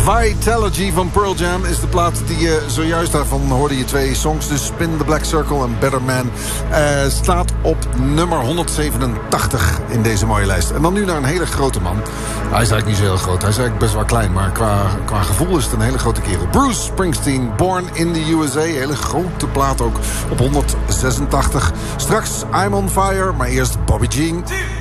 Vitality van Pearl Jam is de plaat die je zojuist daarvan hoorde. Je 2 songs, dus Spin the Black Circle en Better Man. Staat op nummer 187 in deze mooie lijst. En dan nu naar een hele grote man. Hij is eigenlijk niet zo heel groot, hij is eigenlijk best wel klein. Maar qua gevoel is het een hele grote kerel. Bruce Springsteen, Born in the USA. Hele grote plaat ook op 186. Straks I'm on Fire, maar eerst Bobby Jean.